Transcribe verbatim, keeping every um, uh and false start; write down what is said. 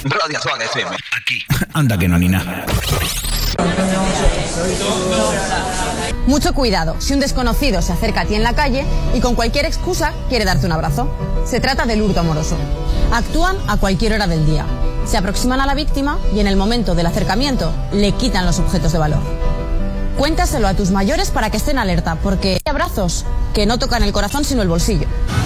Radio Swan F M. Aquí. Anda que no, ni nada. Mucho cuidado si un desconocido se acerca a ti en la calle y con cualquier excusa quiere darte un abrazo. Se trata del hurto amoroso. Actúan a cualquier hora del día. Se aproximan a la víctima y en el momento del acercamiento le quitan los objetos de valor. Cuéntaselo a tus mayores para que estén alerta, porque hay abrazos que no tocan el corazón sino el bolsillo.